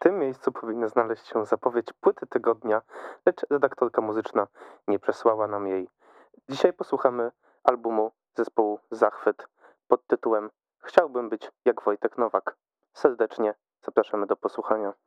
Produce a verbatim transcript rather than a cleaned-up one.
tym miejscu powinna znaleźć się zapowiedź płyty tygodnia, lecz redaktorka muzyczna nie przesłała nam jej. Dzisiaj posłuchamy albumu zespołu Zachwyt pod tytułem Chciałbym być jak Wojtek Nowak. Serdecznie zapraszamy do posłuchania.